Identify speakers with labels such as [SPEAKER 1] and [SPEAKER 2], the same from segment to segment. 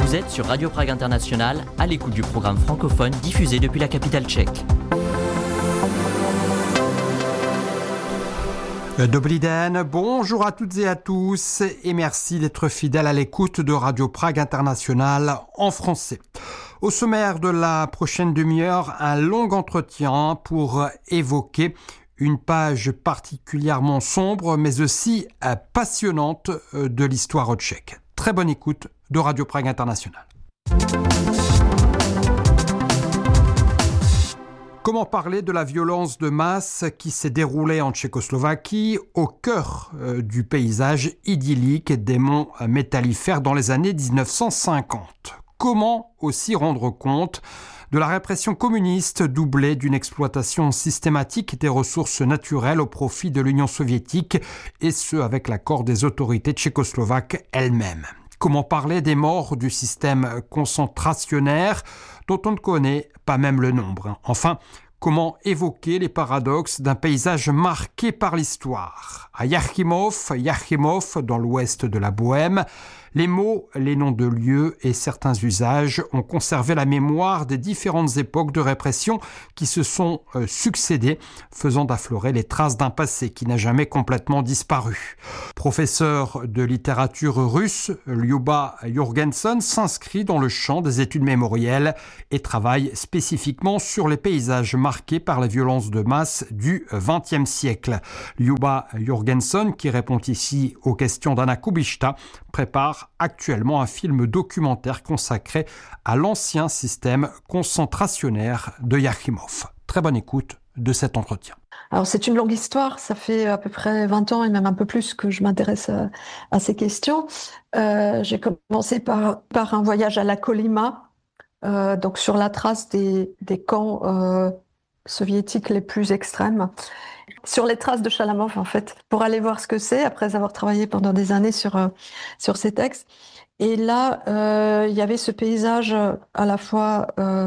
[SPEAKER 1] Vous êtes sur Radio Prague International, à l'écoute du programme francophone diffusé depuis la capitale tchèque.
[SPEAKER 2] Dobrý den, bonjour à toutes et à tous et merci d'être fidèles à l'écoute de Radio Prague International en français. Au sommaire de la prochaine demi-heure, un long entretien pour évoquer une page particulièrement sombre mais aussi passionnante de l'histoire tchèque. Très bonne écoute de Radio Prague International. Comment parler de la violence de masse qui s'est déroulée en Tchécoslovaquie au cœur du paysage idyllique des monts métallifères dans les années 1950 ? Comment aussi rendre compte de la répression communiste doublée d'une exploitation systématique des ressources naturelles au profit de l'Union soviétique, et ce avec l'accord des autorités tchécoslovaques elles-mêmes ? Comment parler des morts du système concentrationnaire dont on ne connaît pas même le nombre ? Enfin, comment évoquer les paradoxes d'un paysage marqué par l'histoire ? À Jáchymov, dans l'ouest de la Bohême, les mots, les noms de lieux et certains usages ont conservé la mémoire des différentes époques de répression qui se sont succédées, faisant affleurer les traces d'un passé qui n'a jamais complètement disparu. Professeur de littérature russe, Lyuba Jurgenson s'inscrit dans le champ des études mémorielles et travaille spécifiquement sur les paysages marqués par la violence de masse du XXe siècle. Lyuba Jurgenson, qui répond ici aux questions d'Anna Kubishta, prépare actuellement un film documentaire consacré à l'ancien système concentrationnaire de Jáchymov. Très bonne écoute de cet entretien.
[SPEAKER 3] Alors c'est une longue histoire, ça fait à peu près 20 ans et même un peu plus que je m'intéresse à ces questions. J'ai commencé par un voyage à la Kolyma, donc sur la trace des camps soviétiques les plus extrêmes, sur les traces de Chalamov en fait, pour aller voir ce que c'est, après avoir travaillé pendant des années sur ces textes. Et là, il y avait ce paysage à la fois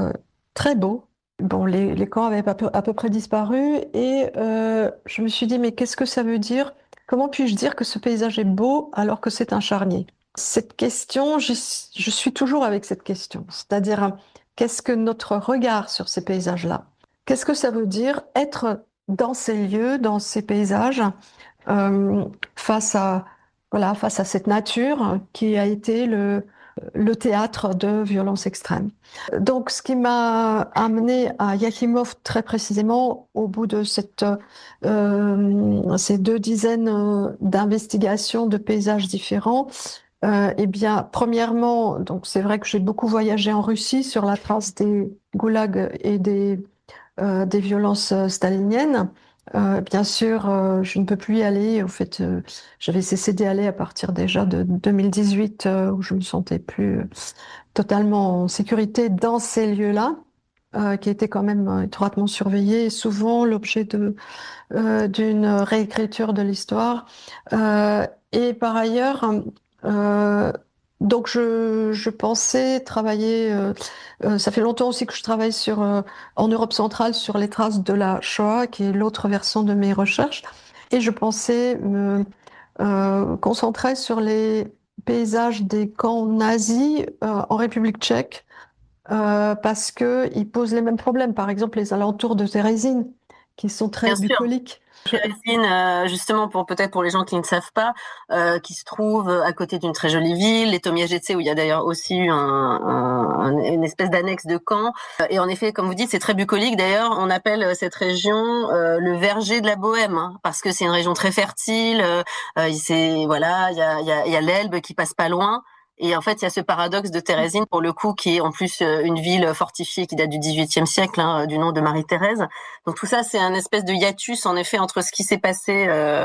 [SPEAKER 3] très beau. Bon, les camps avaient à peu près disparu et je me suis dit, mais qu'est-ce que ça veut dire ? Comment puis-je dire que ce paysage est beau alors que c'est un charnier ? Cette question, je suis toujours avec cette question. C'est-à-dire, qu'est-ce que notre regard sur ces paysages-là ? Qu'est-ce que ça veut dire être dans ces lieux, dans ces paysages, face à cette nature qui a été le théâtre de violences extrêmes. Donc, ce qui m'a amené à Jáchymov très précisément, au bout de ces 2 dizaines d'investigations de paysages différents, eh bien, premièrement, donc c'est vrai que j'ai beaucoup voyagé en Russie sur la trace des goulags et des violences staliniennes. Bien sûr, je ne peux plus y aller. Au fait, j'avais cessé d'y aller à partir déjà de 2018, où je me sentais plus totalement en sécurité dans ces lieux-là, qui étaient quand même étroitement surveillés et souvent l'objet d'une réécriture de l'histoire. Et par ailleurs, donc je pensais travailler. Ça fait longtemps aussi que je travaille en Europe centrale sur les traces de la Shoah, qui est l'autre versant de mes recherches. Et je pensais me concentrer sur les paysages des camps nazis en République tchèque, parce qu'ils posent les mêmes problèmes. Par exemple, les alentours de Terezín, qui sont très bucoliques.
[SPEAKER 4] Terezín, justement, peut-être pour les gens qui ne savent pas, qui se trouve à côté d'une très jolie ville, les Tomiagetze, où il y a d'ailleurs aussi eu une espèce d'annexe de camp. Et en effet, comme vous dites, c'est très bucolique. D'ailleurs, on appelle cette région le verger de la Bohême, hein, parce que c'est une région très fertile. Il y a l'Elbe qui passe pas loin. Et en fait, il y a ce paradoxe de Terezín, pour le coup, qui est en plus une ville fortifiée qui date du XVIIIe siècle, hein, du nom de Marie-Thérèse. Donc tout ça, c'est un espèce de hiatus, en effet, entre ce qui s'est passé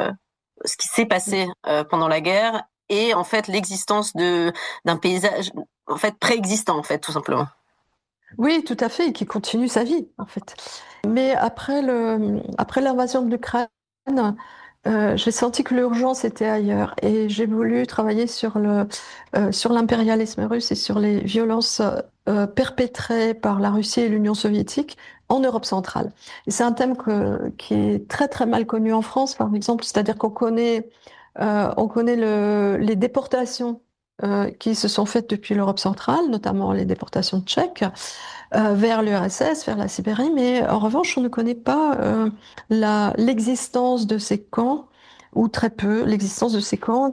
[SPEAKER 4] pendant la guerre et en fait l'existence d'un paysage en fait préexistant, en fait, tout simplement.
[SPEAKER 3] Oui, tout à fait, et qui continue sa vie, en fait. Mais après l'invasion de l'Ukraine, j'ai senti que l'urgence était ailleurs et j'ai voulu travailler sur l'impérialisme russe et sur les violences perpétrées par la Russie et l'Union soviétique en Europe centrale. Et c'est un thème qui est très très mal connu en France, par exemple, c'est-à-dire qu'on connaît les déportations qui se sont faites depuis l'Europe centrale, notamment les déportations tchèques, vers l'URSS, vers la Sibérie, mais en revanche, on ne connaît pas l'existence de ces camps, ou très peu, l'existence de ces camps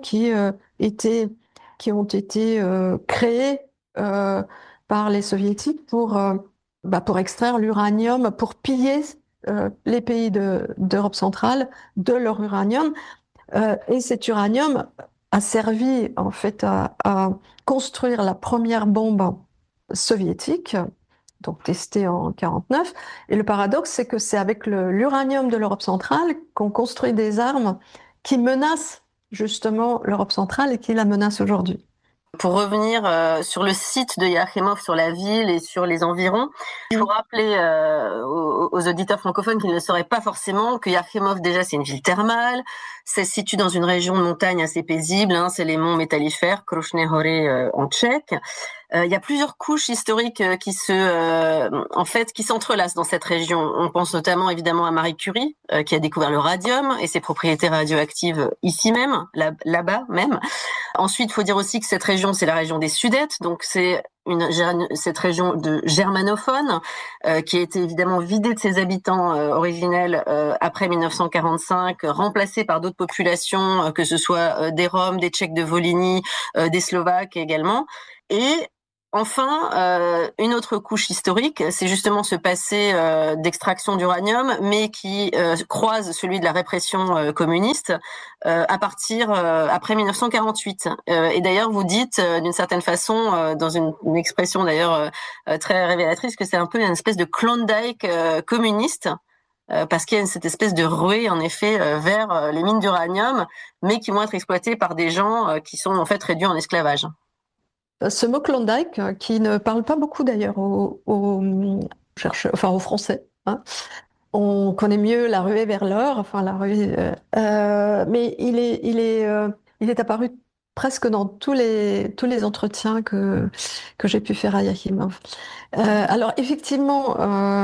[SPEAKER 3] qui ont été créés par les soviétiques pour extraire l'uranium, pour piller les pays d'Europe centrale de leur uranium. Et cet uranium a servi en fait à construire la première bombe soviétique, donc testée en 49. Et le paradoxe, c'est que c'est avec l'uranium de l'Europe centrale qu'on construit des armes qui menacent justement l'Europe centrale et qui la menacent aujourd'hui.
[SPEAKER 4] Pour revenir sur le site de Yakimov, sur la ville et sur les environs, il faut rappeler aux auditeurs francophones qui ne le sauraient pas forcément que Yakimov, déjà, c'est une ville thermale. Ça se situe dans une région de montagne assez paisible. C'est les monts métallifères, Krušné hory en tchèque. Il y a plusieurs couches historiques qui s'entrelacent dans cette région. On pense notamment évidemment à Marie Curie, qui a découvert le radium et ses propriétés radioactives ici même, là-bas même. Ensuite, il faut dire aussi que cette région, c'est la région des Sudètes, donc c'est cette région de germanophones qui a été évidemment vidée de ses habitants originels après 1945, remplacée par d'autres populations, que ce soit des Roms, des Tchèques de Volhynie, des Slovaques également. Et enfin, une autre couche historique, c'est justement ce passé d'extraction d'uranium, mais qui croise celui de la répression communiste à partir après 1948. Et d'ailleurs, vous dites d'une certaine façon, dans une expression d'ailleurs très révélatrice, que c'est un peu une espèce de Klondike communiste. Parce qu'il y a cette espèce de ruée, en effet, vers les mines d'uranium, mais qui vont être exploitées par des gens qui sont en fait réduits en esclavage.
[SPEAKER 3] Ce mot Klondike, qui ne parle pas beaucoup d'ailleurs aux Français, on connaît mieux la ruée vers l'or, enfin la ruée, mais il est apparu presque dans tous les entretiens que j'ai pu faire à Yakimov. Alors effectivement,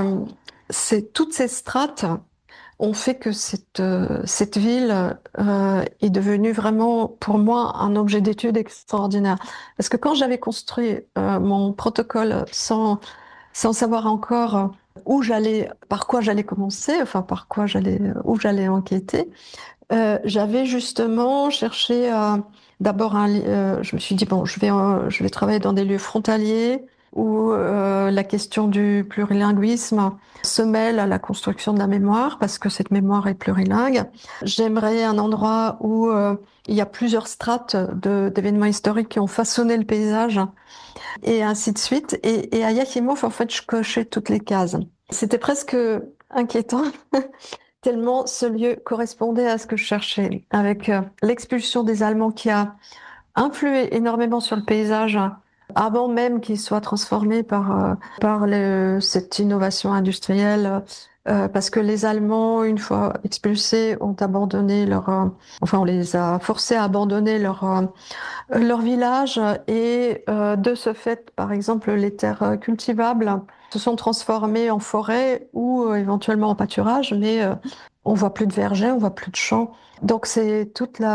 [SPEAKER 3] toutes ces strates ont fait que cette ville est devenue vraiment, pour moi, un objet d'étude extraordinaire. Parce que quand j'avais construit mon protocole sans savoir encore où j'allais, par quoi j'allais commencer, enfin où j'allais enquêter, j'avais justement cherché d'abord je me suis dit bon, je vais travailler dans des lieux frontaliers où la question du plurilinguisme se mêle à la construction de la mémoire parce que cette mémoire est plurilingue. J'aimerais un endroit où il y a plusieurs strates d'événements historiques qui ont façonné le paysage et ainsi de suite. Et à Yakimov, en fait, je cochais toutes les cases. C'était presque inquiétant. Tellement ce lieu correspondait à ce que je cherchais, avec l'expulsion des Allemands qui a influé énormément sur le paysage avant même qu'il soit transformé par cette innovation industrielle, parce que les Allemands, une fois expulsés, ont abandonné on les a forcés à abandonner leur village et de ce fait, par exemple, les terres cultivables se sont transformées en forêt ou éventuellement en pâturage, mais on voit plus de vergers, on voit plus de champs. Donc c'est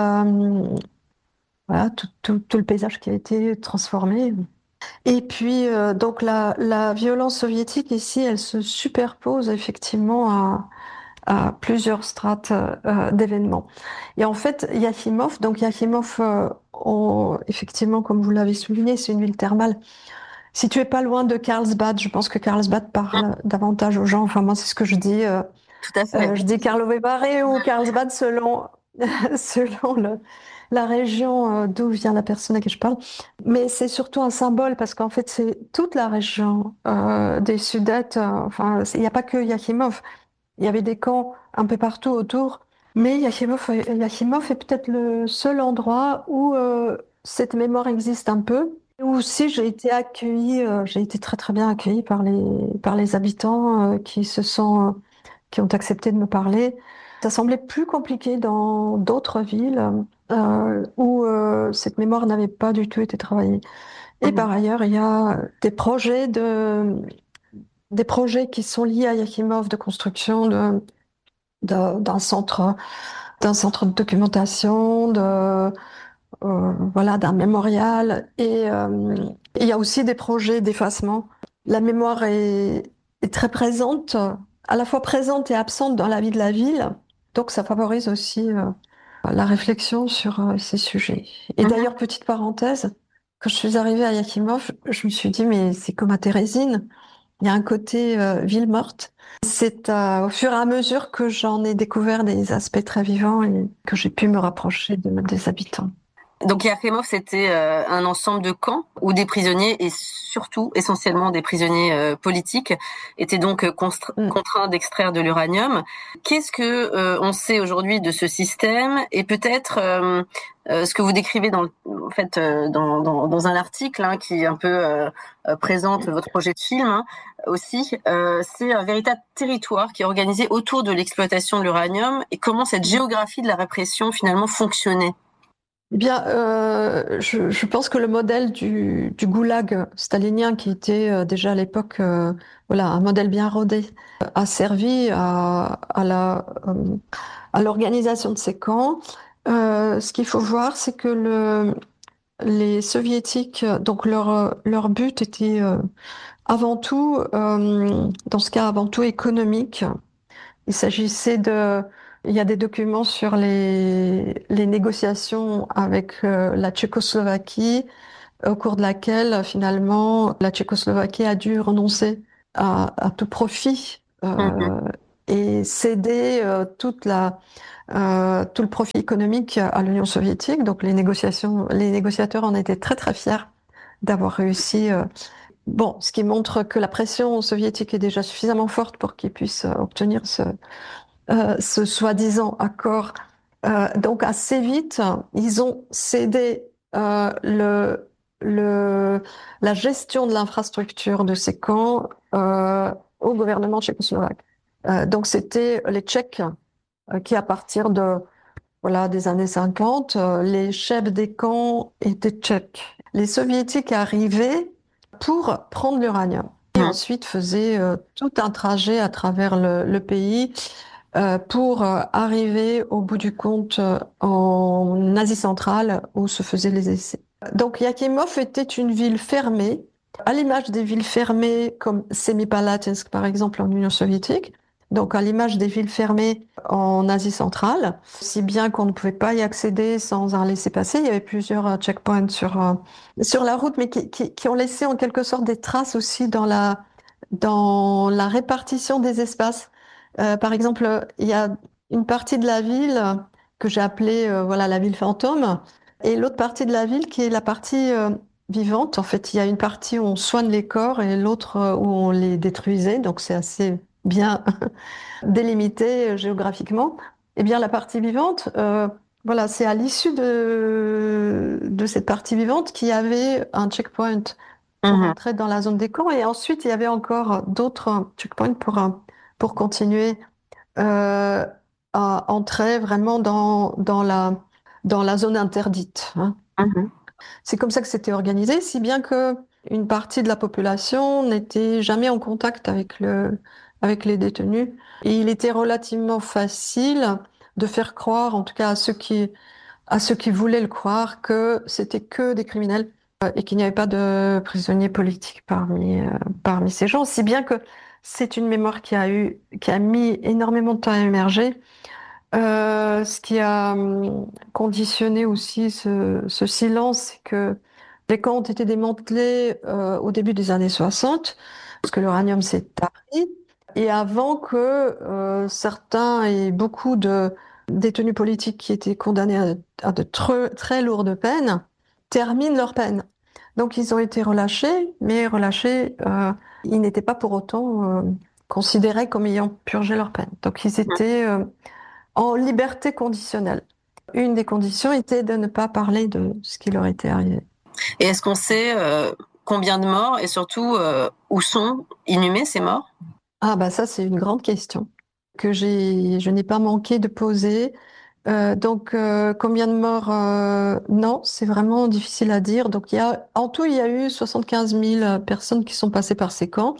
[SPEAKER 3] voilà, tout le paysage qui a été transformé. Et puis donc la violence soviétique ici, elle se superpose effectivement à plusieurs strates d'événements. Et en fait, Yakimov, effectivement, comme vous l'avez souligné, c'est une ville thermale située pas loin de Carlsbad. Je pense que Carlsbad parle davantage aux gens. Enfin, moi, c'est ce que je dis.
[SPEAKER 4] Tout à fait.
[SPEAKER 3] Je dis Karlovy Vary ou Carlsbad selon, la région d'où vient la personne à qui je parle. Mais c'est surtout un symbole parce qu'en fait, c'est toute la région des Sudètes. Enfin, il n'y a pas que Yakimov. Il y avait des camps un peu partout autour, mais Yakimov est peut-être le seul endroit où cette mémoire existe un peu. Où aussi j'ai été accueillie, j'ai été très très bien accueillie par les habitants qui ont accepté de me parler. Ça semblait plus compliqué dans d'autres villes où cette mémoire n'avait pas du tout été travaillée. Et par ailleurs, il y a des projets qui sont liés à Yakimov de construction d'un centre de documentation, voilà, d'un mémorial. Et il y a aussi des projets d'effacement. La mémoire est très présente, à la fois présente et absente dans la vie de la ville. Donc ça favorise aussi la réflexion sur ces sujets. Et
[SPEAKER 4] Mhm.
[SPEAKER 3] d'ailleurs, petite parenthèse, quand je suis arrivée à Yakimov, je me suis dit, mais c'est comme à Térésine, il y a un côté ville morte. C'est au fur et à mesure que j'en ai découvert des aspects très vivants et que j'ai pu me rapprocher des habitants.
[SPEAKER 4] Donc Yakimov, c'était un ensemble de camps où des prisonniers, et surtout essentiellement des prisonniers politiques, étaient donc contraints d'extraire de l'uranium. Qu'est-ce que on sait aujourd'hui de ce système, et peut-être ce que vous décrivez dans un article qui un peu présente votre projet de film aussi, c'est un véritable territoire qui est organisé autour de l'exploitation de l'uranium, et comment cette géographie de la répression finalement fonctionnait.
[SPEAKER 3] Eh bien, je pense que le modèle du goulag stalinien, qui était déjà à l'époque voilà, un modèle bien rodé, a servi à l'organisation de ces camps. Ce qu'il faut voir, c'est que les soviétiques, donc leur but était avant tout, dans ce cas, avant tout économique. Il s'agissait il y a des documents sur les négociations avec la Tchécoslovaquie, au cours de laquelle, finalement, la Tchécoslovaquie a dû renoncer à tout profit
[SPEAKER 4] Mhm.
[SPEAKER 3] et céder tout le profit économique à l'Union soviétique. Donc, les négociateurs en étaient très, très fiers d'avoir réussi. Bon, ce qui montre que la pression soviétique est déjà suffisamment forte pour qu'ils puissent obtenir ce soi-disant accord. Donc assez vite, ils ont cédé le, la gestion de l'infrastructure de ces camps au gouvernement tchécoslovaque. Donc c'était les Tchèques qui, à partir voilà, des années 50, les chefs des camps étaient tchèques. Les soviétiques arrivaient pour prendre l'uranium et ensuite faisaient tout un trajet à travers le pays pour arriver au bout du compte en Asie centrale où se faisaient les essais. Donc Yakimov était une ville fermée, à l'image des villes fermées comme Semipalatinsk par exemple en Union soviétique, donc à l'image des villes fermées en Asie centrale, si bien qu'on ne pouvait pas y accéder sans un laissez-passer. Il y avait plusieurs checkpoints sur la route, mais qui ont laissé en quelque sorte des traces aussi dans la répartition des espaces. Par exemple, il y a une partie de la ville que j'ai appelée voilà, la ville fantôme, et l'autre partie de la ville qui est la partie vivante. En fait, il y a une partie où on soigne les corps et l'autre où on les détruisait, donc c'est assez bien délimité géographiquement. Eh bien, la partie vivante, voilà, c'est à l'issue de cette partie vivante qu'il y avait un checkpoint pour
[SPEAKER 4] Mhm.
[SPEAKER 3] entrer dans la zone des camps. Et ensuite, il y avait encore d'autres checkpoints pour continuer euh, à entrer vraiment dans la zone interdite, hein.
[SPEAKER 4] Mhm.
[SPEAKER 3] C'est comme ça que c'était organisé, si bien que une partie de la population n'était jamais en contact avec les détenus. Et il était relativement facile de faire croire, en tout cas à ceux qui voulaient le croire, que c'était que des criminels et qu'il n'y avait pas de prisonniers politiques parmi ces gens. Si bien que c'est une mémoire qui a mis énormément de temps à émerger. Ce qui a conditionné aussi ce silence, c'est que les camps ont été démantelés au début des années 60, parce que l'uranium s'est tari, et avant que certains et beaucoup de détenus politiques qui étaient condamnés à de très lourdes peines terminent leur peine. Donc ils ont été relâchés, mais relâchés, ils n'étaient pas pour autant considérés comme ayant purgé leur peine. Donc ils étaient en liberté conditionnelle. Une des conditions était de ne pas parler de ce qui leur était arrivé.
[SPEAKER 4] Et est-ce qu'on sait combien de morts, et surtout où sont inhumés ces morts?
[SPEAKER 3] Ah bah ça c'est une grande question que je n'ai pas manqué de poser. Donc combien de morts? Non, c'est vraiment difficile à dire. Donc en tout il y a eu 75 000 personnes qui sont passées par ces camps,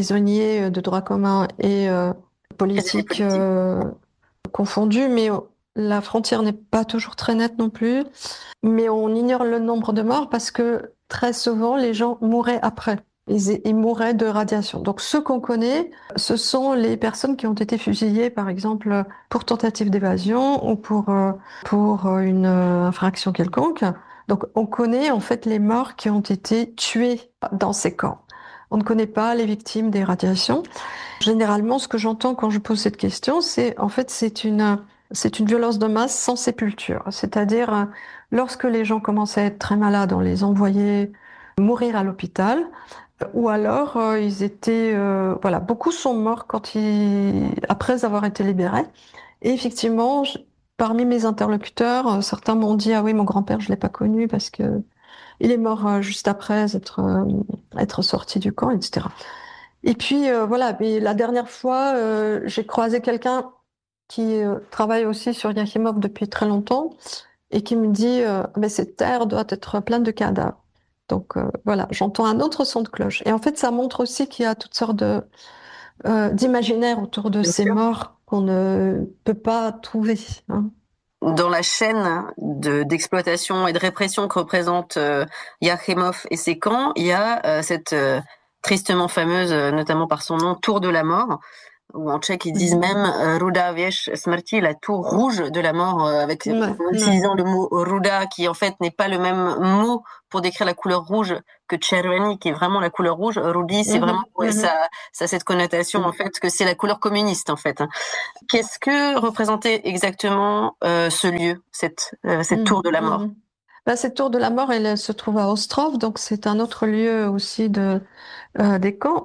[SPEAKER 3] prisonniers de droit commun et
[SPEAKER 4] Prisonniers
[SPEAKER 3] politiques
[SPEAKER 4] politiques.
[SPEAKER 3] confondus, mais La frontière n'est pas toujours très nette non plus, mais on ignore le nombre de morts parce que très souvent, les gens mouraient après. Ils mouraient de radiation. Donc, ceux qu'on connaît, ce sont les personnes qui ont été fusillées, par exemple, pour tentative d'évasion ou pour une infraction quelconque. Donc, on connaît en fait les morts qui ont été tués dans ces camps. On ne connaît pas les victimes des radiations. Généralement, ce que j'entends quand je pose cette question, c'est en fait c'est une violence de masse sans sépulture. C'est-à-dire, lorsque les gens commençaient à être très malades, on les envoyait mourir à l'hôpital, ou alors ils étaient, voilà, beaucoup sont morts après avoir été libérés. Et effectivement, parmi mes interlocuteurs, certains m'ont dit, ah oui, mon grand-père, je l'ai pas connu parce que il est mort juste après être sorti du camp, etc. Et puis voilà, mais la dernière fois, j'ai croisé quelqu'un qui travaille aussi sur Yakimov depuis très longtemps et qui me dit mais cette terre doit être pleine de cadavres. Donc voilà, j'entends un autre son de cloche. Et en fait, ça montre aussi qu'il y a toutes sortes d'imaginaires autour de
[SPEAKER 4] Bien
[SPEAKER 3] ces
[SPEAKER 4] sûr.
[SPEAKER 3] morts qu'on ne peut pas trouver, hein.
[SPEAKER 4] Dans la chaîne d'exploitation et de répression que représentent Yakimov et ses camps, il y a cette tristement fameuse, notamment par son nom, Tour de la mort, ou en tchèque ils disent même Ruda Věž smrti, la tour rouge de la mort, en utilisant le mot Ruda, qui en fait n'est pas le même mot pour décrire la couleur rouge que Červený, qui est vraiment la couleur rouge. Rudi, c'est vraiment ça a cette connotation en fait que c'est la couleur communiste en fait. Qu'est-ce que représentait exactement ce lieu, cette tour de la mort?
[SPEAKER 3] Ben, cette tour de la mort, elle se trouve à Ostrov, donc c'est un autre lieu aussi des camps.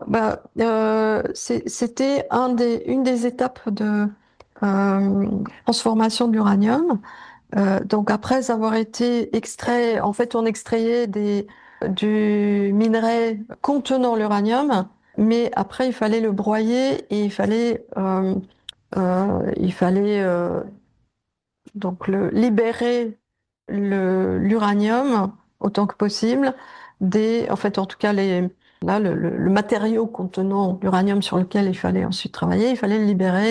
[SPEAKER 3] C'était une des étapes de transformation de l'uranium. Donc après avoir été extrait, en fait, on extrayait du minerai contenant l'uranium, mais après il fallait le broyer et il fallait donc libérer l'uranium autant que possible en fait, en tout cas, le matériau contenant l'uranium sur lequel il fallait ensuite travailler, il fallait le libérer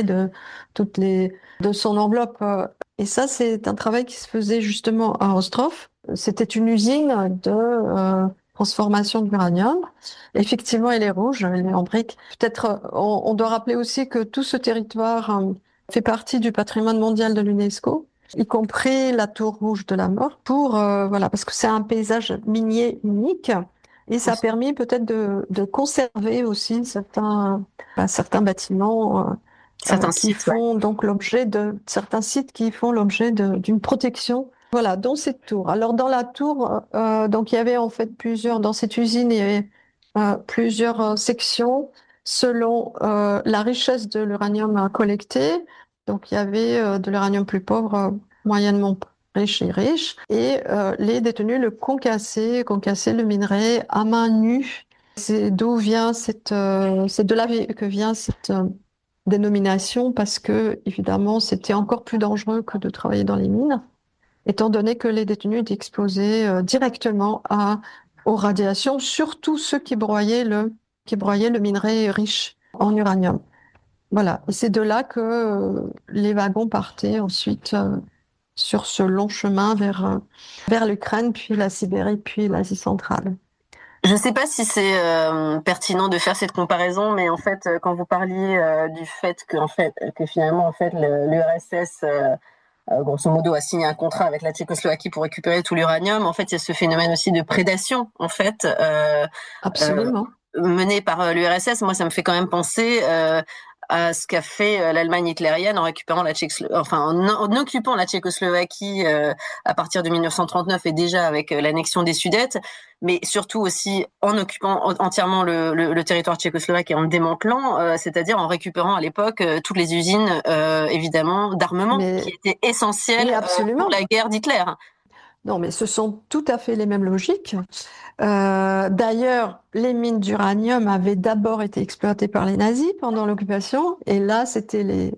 [SPEAKER 3] de son enveloppe. Et ça, c'est un travail qui se faisait justement à Ostrov. C'était une usine de transformation de l'uranium. Effectivement, elle est rouge, elle est en briques. Peut-être, on doit rappeler aussi que tout ce territoire fait partie du patrimoine mondial de l'UNESCO, y compris la tour rouge de la mort, voilà, parce que c'est un paysage minier unique et ça a permis peut-être de conserver aussi certains bâtiments
[SPEAKER 4] Certains
[SPEAKER 3] qui
[SPEAKER 4] sites,
[SPEAKER 3] font donc l'objet certains sites qui font l'objet d'une protection. Voilà, dans cette tour. Alors dans la tour, donc il y avait en fait dans cette usine, il y avait plusieurs sections selon la richesse de l'uranium collecté. Donc, il y avait de l'uranium plus pauvre, moyennement riche et riche. Et les détenus le concassaient le minerai à main nue. C'est d'où vient c'est de là que vient cette dénomination, parce que, évidemment, c'était encore plus dangereux que de travailler dans les mines, étant donné que les détenus étaient exposés directement aux radiations, surtout ceux qui broyaient le minerai riche en uranium. Voilà, et c'est de là que les wagons partaient ensuite sur ce long chemin vers l'Ukraine, puis la Sibérie, puis l'Asie centrale.
[SPEAKER 4] Je ne sais pas si c'est pertinent de faire cette comparaison, mais en fait, quand vous parliez du fait que finalement, en fait, l'URSS, grosso modo, a signé un contrat avec la Tchécoslovaquie pour récupérer tout l'uranium, en fait, il y a ce phénomène aussi de prédation, en fait.
[SPEAKER 3] Absolument.
[SPEAKER 4] Mené par l'URSS, moi, ça me fait quand même penser à ce qu'a fait l'Allemagne hitlérienne en récupérant en occupant la Tchécoslovaquie à partir de 1939 et déjà avec l'annexion des Sudètes, mais surtout aussi en occupant entièrement le territoire tchécoslovaque et en le démantelant, c'est-à-dire en récupérant à l'époque toutes les usines évidemment d'armement qui étaient essentielles pour la guerre d'Hitler.
[SPEAKER 3] Non, mais ce sont tout à fait les mêmes logiques. D'ailleurs, les mines d'uranium avaient d'abord été exploitées par les nazis pendant l'occupation, et là, c'était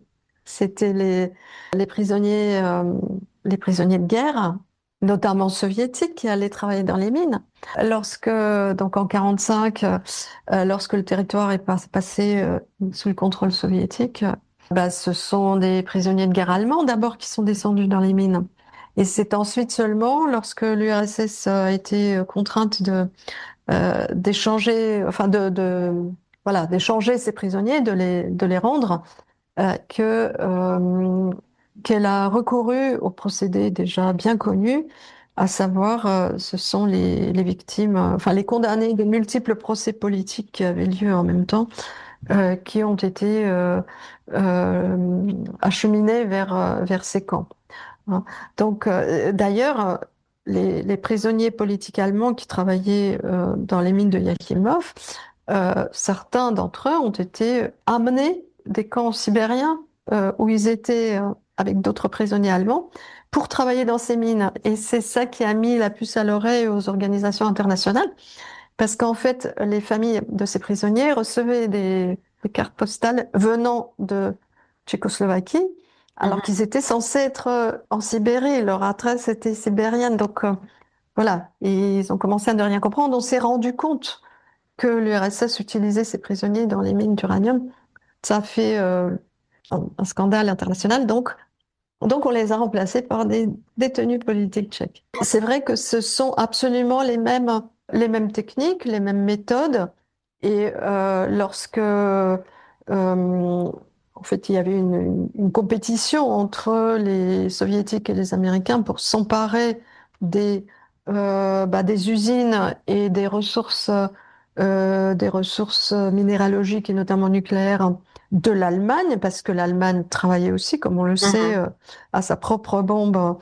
[SPEAKER 3] les prisonniers de guerre, notamment soviétiques, qui allaient travailler dans les mines. Donc en 45, lorsque le territoire est passé sous le contrôle soviétique, Ce sont des prisonniers de guerre allemands d'abord qui sont descendus dans les mines. Et c'est ensuite seulement, lorsque l'URSS a été contrainte d'échanger, voilà, d'échanger ces prisonniers, de les rendre, que qu'elle a recouru au procédé déjà bien connu, à savoir, ce sont les victimes, enfin les condamnés de multiples procès politiques qui avaient lieu en même temps, qui ont été acheminés vers ces camps. Hein. Donc, d'ailleurs, les prisonniers politiques allemands qui travaillaient dans les mines de Yakimov, certains d'entre eux ont été amenés des camps sibériens où ils étaient avec d'autres prisonniers allemands pour travailler dans ces mines. Et c'est ça qui a mis la puce à l'oreille aux organisations internationales, parce qu'en fait, les familles de ces prisonniers recevaient des cartes postales venant de Tchécoslovaquie, alors qu'ils étaient censés être en Sibérie. Leur adresse était sibérienne. Donc, voilà. Et ils ont commencé à ne rien comprendre. On s'est rendu compte que l'URSS utilisait ces prisonniers dans les mines d'uranium. Ça a fait un scandale international. Donc, on les a remplacés par des détenus politiques tchèques. C'est vrai que ce sont absolument les mêmes techniques, les mêmes méthodes. Et lorsque, en fait, il y avait une compétition entre les Soviétiques et les Américains pour s'emparer des usines et des ressources minéralogiques et notamment nucléaires de l'Allemagne, parce que l'Allemagne travaillait aussi, comme on le sait, à sa propre bombe